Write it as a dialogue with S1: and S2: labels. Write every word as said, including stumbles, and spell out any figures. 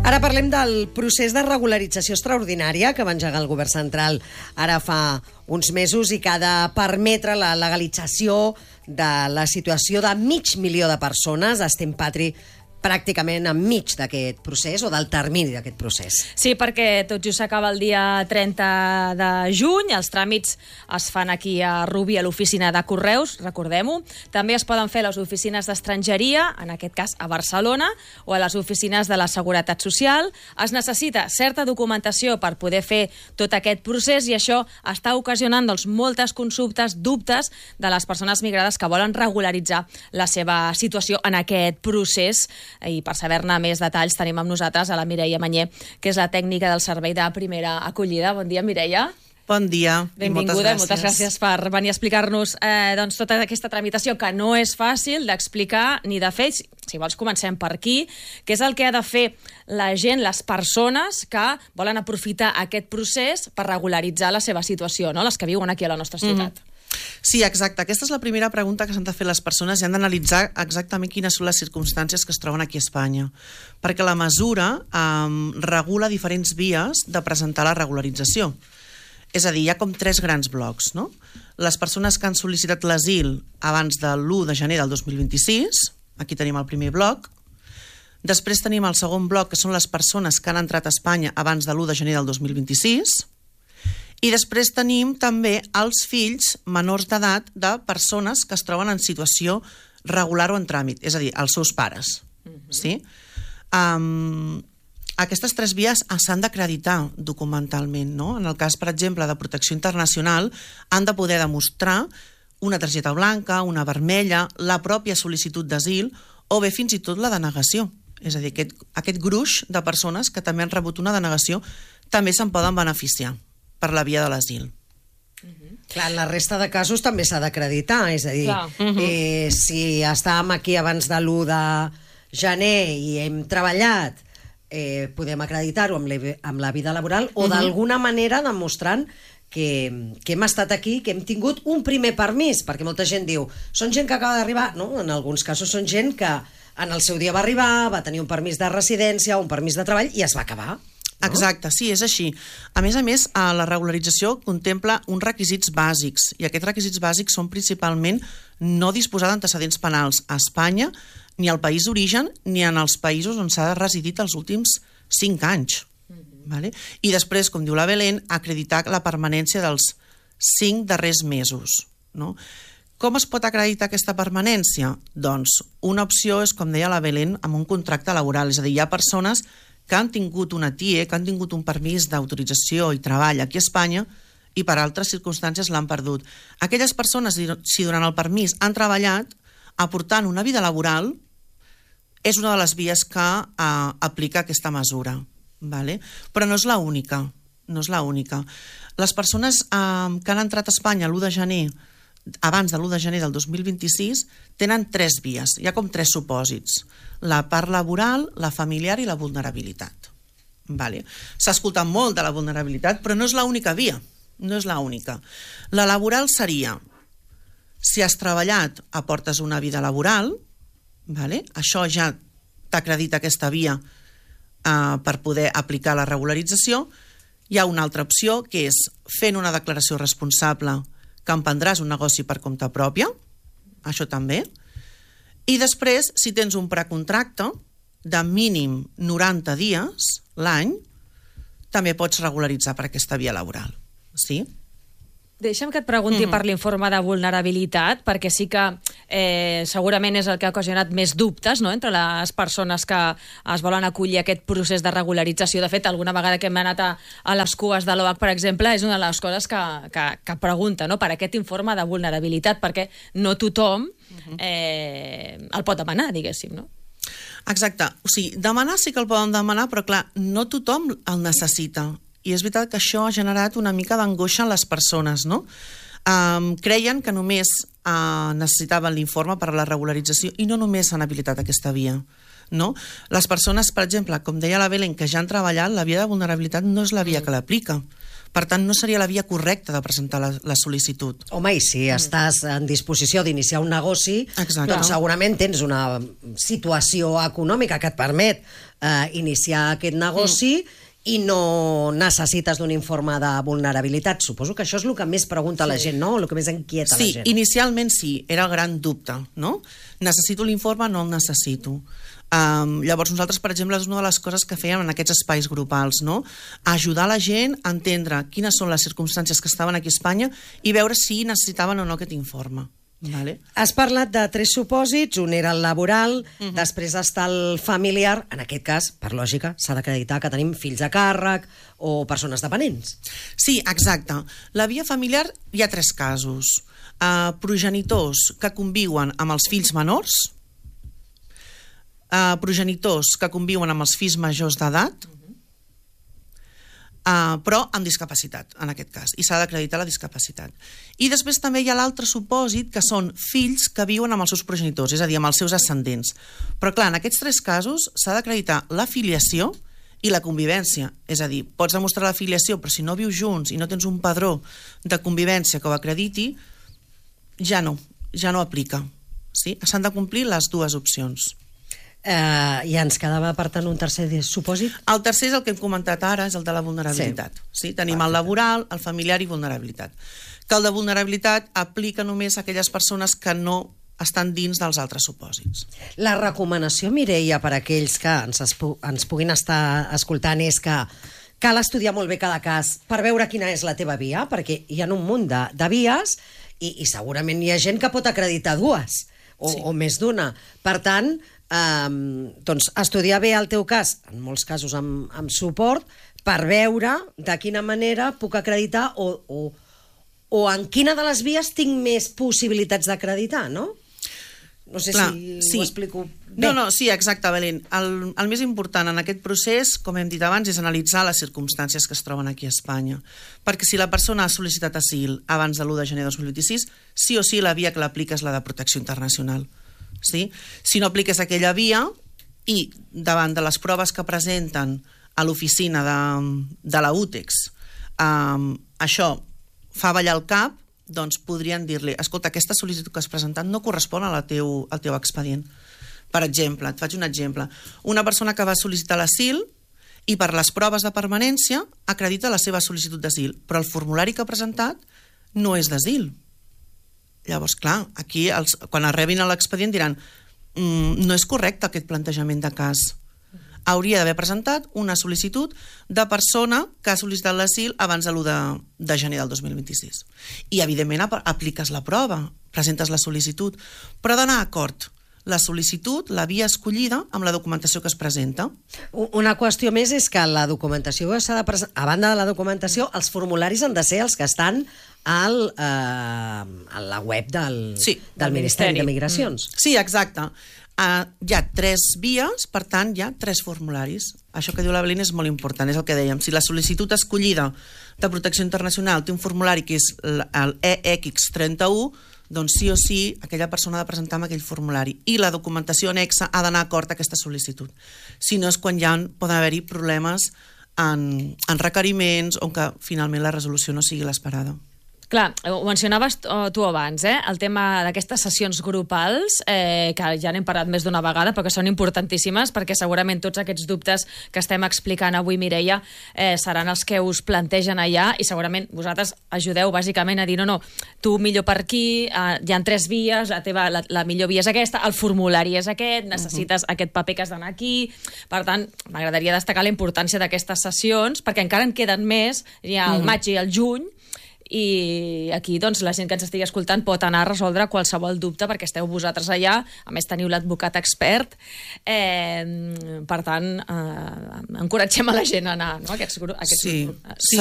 S1: Ara parlem del procés de regularització extraordinària que va engegar el govern central ara fa uns mesos i que ha de permetre la legalització de la situació de mig milió de persones. Estem, Patri, pràcticament enmig d'aquest procés o del termini d'aquest procés.
S2: Sí, perquè tot just s'acaba el dia trenta de juny, els tràmits es fan aquí a Rubí, a l'oficina de Correus, recordem-ho. També es poden fer a les oficines d'estrangeria, en aquest cas a Barcelona, o a les oficines de la Seguretat Social. Es necessita certa documentació per poder fer tot aquest procés i això està ocasionant doncs, moltes consultes, dubtes de les persones migrades que volen regularitzar la seva situació en aquest procés. I per saber-ne més detalls tenim amb nosaltres a la Mireia Mañé, que és la tècnica del servei de primera acollida. Bon dia, Mireia.
S3: Bon dia.
S2: Benvinguda, moltes gràcies, moltes gràcies per venir a explicar-nos eh, doncs, tota aquesta tramitació que no és fàcil d'explicar ni de fer. Si vols, comencem per aquí, que és el que ha de fer la gent, les persones que volen aprofitar aquest procés per regularitzar la seva situació, no? Les que viuen aquí a la nostra ciutat. Mm-hmm.
S3: Sí, exacte. Aquesta és la primera pregunta que s'han de fer les persones i han d'analitzar exactament quines són les circumstàncies que es troben aquí a Espanya. Perquè la mesura eh, regula diferents vies de presentar la regularització. És a dir, hi ha com tres grans blocs, no? Les persones que han sol·licitat l'asil abans de l'u de gener del dos mil vint-i-sis, aquí tenim el primer bloc. Després tenim el segon bloc, que són les persones que han entrat a Espanya abans de l'u de gener del dos mil vint-i-sis. I després tenim també els fills menors d'edat de persones que es troben en situació regular o en tràmit, és a dir, els seus pares. Uh-huh. Sí? Um, aquestes tres vies s'han d'acreditar documentalment, no? En el cas, per exemple, de protecció internacional, han de poder demostrar una targeta blanca, una vermella, la pròpia sol·licitud d'asil o bé fins i tot la denegació. És a dir, aquest, aquest gruix de persones que també han rebut una denegació també se'n poden beneficiar per la via de l'asil.
S1: Uh-huh. Clar, en la resta de casos també s'ha d'acreditar, és a dir, uh-huh. eh, si estàvem aquí abans de l'u de gener i hem treballat, eh, podem acreditar-ho amb, amb la vida laboral o uh-huh. d'alguna manera demostrant que, que hem estat aquí, que hem tingut un primer permís, perquè molta gent diu, són gent que acaba d'arribar, no? En alguns casos són gent que en el seu dia va arribar, va tenir un permís de residència, un permís de treball i es va acabar. No?
S3: Exacte, sí, és així. A més a més, la regularització contempla uns requisits bàsics, i aquests requisits bàsics són principalment no disposar d'antecedents penals a Espanya, ni al país d'origen, ni en els països on s'ha residit els últims cinc anys. Mm-hmm. Vale? I després, com diu la Belén, acreditar la permanència dels cinc darrers mesos. No? Com es pot acreditar aquesta permanència? Doncs una opció és, com deia la Belén, amb un contracte laboral, és a dir, hi ha persones que han tingut una T I E, que han tingut un permís d'autorització i treball aquí a Espanya i per altres circumstàncies l'han perdut. Aquelles persones, si durant el permís han treballat, aportant una vida laboral, és una de les vies que eh, aplica aquesta mesura. Vale? Però no és l'única. No és l'única. Les persones eh, que han entrat a Espanya l'u de gener, abans de l'u de gener del dos mil vint-i-sis, tenen tres vies. Hi ha com tres supòsits. La part laboral, la familiar i la vulnerabilitat. Vale. S'ha escoltat molt de la vulnerabilitat, però no és l'única via. No és l'única. La laboral seria, si has treballat, aportes una vida laboral, vale? Això ja t'acredita aquesta via eh, per poder aplicar la regularització. Hi ha una altra opció, que és fent una declaració responsable que emprendràs un negoci per compte pròpia, això també. I després, si tens un precontracte de mínim noranta dies l'any, també pots regularitzar per aquesta via laboral. Sí?
S2: Deixa'm que et pregunti mm-hmm. per l'informe de vulnerabilitat, perquè sí que eh, segurament és el que ha ocasionat més dubtes, no?, entre les persones que es volen acollir a aquest procés de regularització. De fet, alguna vegada que hem anat a, a les cues de l'O H, per exemple, és una de les coses que, que, que pregunta, no?, per aquest informe de vulnerabilitat, perquè no tothom eh, el pot demanar, diguéssim, no?
S3: Exacte. O sigui, demanar sí que el poden demanar, però clar, no tothom el necessita. I és veritat que això ha generat una mica d'angoixa en les persones, no? Um, creien que només uh, necessitaven l'informe per a la regularització i no només s'han habilitat aquesta via, no? Les persones, per exemple, com deia la Belén, que ja han treballat, la via de vulnerabilitat no és la via que l'aplica, Per tant, no seria la via correcta de presentar la, la sol·licitud.
S1: Home, i si mm. estàs en disposició d'iniciar un negoci,
S3: Exacte.
S1: doncs segurament tens una situació econòmica que et permet eh, iniciar aquest negoci mm. i no necessites d'un informe de vulnerabilitat. Suposo que això és el que més pregunta sí. la gent, no? El que més inquieta
S3: sí,
S1: la gent.
S3: Sí, inicialment sí, era el gran dubte, no? Necessito l'informe, no el necessito. Um, llavors nosaltres, per exemple, és una de les coses que fèiem en aquests espais grupals, no? Ajudar la gent a entendre quines són les circumstàncies que estaven aquí a Espanya i veure si necessitaven o no aquest informe. Vale.
S1: Has parlat de tres supòsits, un era el laboral, uh -huh. després està el familiar, en aquest cas, per lògica, s'ha d'acreditar que tenim fills a càrrec o persones dependents.
S3: Sí, exacte. La via familiar hi ha tres casos. Uh, progenitors que conviuen amb els fills menors, Uh, progenitors que conviuen amb els fills majors d'edat, uh, però amb discapacitat, en aquest cas, i s'ha d'acreditar la discapacitat. I després també hi ha l'altre supòsit, que són fills que viuen amb els seus progenitors, és a dir, amb els seus ascendents. Però clar, en aquests tres casos s'ha d'acreditar la filiació i la convivència, és a dir, pots demostrar la filiació, però si no vius junts i no tens un padró de convivència que ho acrediti, ja no, ja no aplica. Sí? S'han de complir les dues opcions.
S1: Uh, I ens quedava, per tant, un tercer supòsit?
S3: El tercer és el que hem comentat ara, és el de la vulnerabilitat. Sí. Sí? Tenim Perfecte. El laboral, el familiar i vulnerabilitat. Que el de vulnerabilitat aplica només a aquelles persones que no estan dins dels altres supòsits.
S1: La recomanació, Mireia, per a aquells que ens, espu ens puguin estar escoltant és que cal estudiar molt bé cada cas per veure quina és la teva via, perquè hi ha un munt de, de vies i, i segurament hi ha gent que pot acreditar dues o, sí. o més d'una. Per tant, Um, doncs estudiar bé el teu cas, en molts casos amb, amb suport, per veure de quina manera puc acreditar o, o, o en quina de les vies tinc més possibilitats d'acreditar, no? No sé Clar, si sí. ho explico bé.
S3: No, no, sí, exacte, Belén. El, el més important en aquest procés, com hem dit abans, és analitzar les circumstàncies que es troben aquí a Espanya. Perquè si la persona ha sol·licitat asil abans de l'u de gener de dos mil vint-i-sis, sí o sí la via que l'aplica és la de protecció internacional. Sí? Si no apliques aquella via i davant de les proves que presenten a l'oficina de, de la UTEX um, això fa ballar el cap, doncs podrien dir-li, escolta, aquesta sol·licitud que has presentat no correspon al teu, al teu expedient. Per exemple, et faig un exemple. Una persona que va sol·licitar l'asil i per les proves de permanència acredita la seva sol·licitud d'asil, però el formulari que ha presentat no és d'asil. Llavors, clar, aquí els, quan arrebin a l'expedient diran mm, no és correcte aquest plantejament de cas. Hauria d'haver presentat una sol·licitud de persona que ha sol·licitat l'asil abans de l'u de gener del dos mil vint-i-sis. I, evidentment, apliques la prova, presentes la sol·licitud, però ha d'anar a acord la sol·licitud, la via escollida, amb la documentació que es presenta.
S1: Una qüestió més és que la documentació s'ha de presentar, a banda de la documentació, els formularis han de ser els que estan al, eh, a la web del,
S3: sí,
S1: del Ministeri de Migracions.
S3: Mm. Sí, exacte. Uh, hi ha tres vies, per tant, hi ha tres formularis. Això que diu la Belén és molt important, és el que dèiem. Si la sol·licitud escollida de protecció internacional té un formulari que és el E X trenta-u, doncs sí o sí aquella persona ha de presentar amb aquell formulari i la documentació anexa ha d'anar acord a aquesta sol·licitud. Si no és quan ja poden haver-hi problemes en, en requeriments o que finalment la resolució no sigui l'esperada.
S2: Clar, ho mencionaves tu abans, eh? El tema d'aquestes sessions grupals, eh, que ja n'hem parlat més d'una vegada, però que són importantíssimes, perquè segurament tots aquests dubtes que estem explicant avui, Mireia, eh, seran els que us plantegen allà, i segurament vosaltres ajudeu bàsicament a dir, no, no, tu millor per aquí, eh, hi ha tres vies, la, teva, la, la millor via és aquesta, el formulari és aquest, necessites uh-huh. aquest paper que has d'anar aquí. Per tant, m'agradaria destacar la importància d'aquestes sessions, perquè encara en queden més, hi ha el uh-huh. maig i el juny, i aquí doncs, la gent que ens estigui escoltant pot anar a resoldre qualsevol dubte perquè esteu vosaltres allà, a més teniu l'advocat expert, eh, per tant eh, encoratgem a la gent a anar, no? a aquests, a aquests
S3: sí,
S2: grups.
S3: sí.